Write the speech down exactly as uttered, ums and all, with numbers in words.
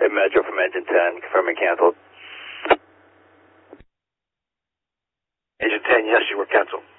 Metro from Engine ten, confirming canceled. Engine ten, yes, you were canceled.